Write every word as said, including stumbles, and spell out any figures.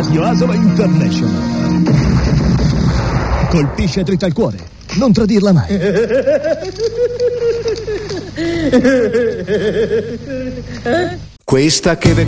Radio Asolo International. Colpisce dritta al cuore. Non tradirla mai. Questa che ve